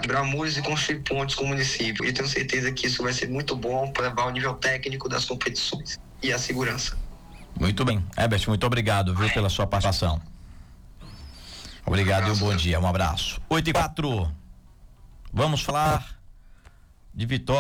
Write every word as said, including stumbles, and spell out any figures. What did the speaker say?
quebrar muros e construir pontes com o município. E tenho certeza que isso vai ser muito bom para levar o nível técnico das competições e a segurança. Muito bem. Herbert, muito obrigado, viu, pela sua participação. Obrigado um e um bom dia. Um abraço. oito e quatro. Vamos falar de Vitória.